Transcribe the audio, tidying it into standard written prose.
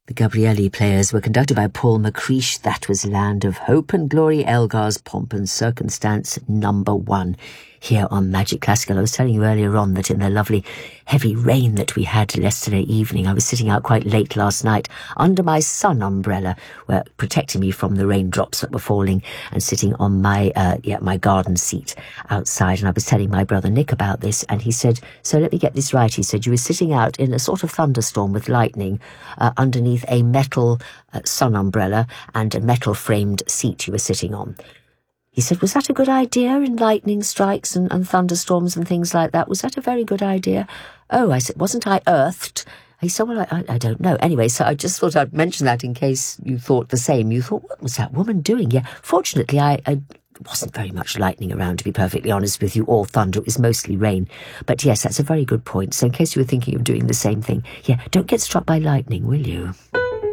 The Gabrielli players were conducted by Paul McCreish. That was Land of Hope and Glory Elgar's Pomp and Circumstance #1 here on Magic Classical. I was telling you earlier on that in the lovely heavy rain that we had yesterday evening, I was sitting out quite late last night under my sun umbrella, protecting me from the raindrops that were falling, and sitting on my my garden seat outside. And I was telling my brother Nick about this, and he said, so let me get this right. He said, you were sitting out in a sort of thunderstorm with lightning underneath a metal sun umbrella and a metal framed seat you were sitting on. He said, was that a good idea in lightning strikes and thunderstorms and things like that? Was that a very good idea? Oh, I said, wasn't I earthed? He said, well, I don't know. Anyway, so I just thought I'd mention that in case you thought the same. You thought, what was that woman doing? Yeah, fortunately, I wasn't very much lightning around, to be perfectly honest with you, or thunder. It was mostly rain. But yes, that's a very good point. So in case you were thinking of doing the same thing, yeah, don't get struck by lightning, will you?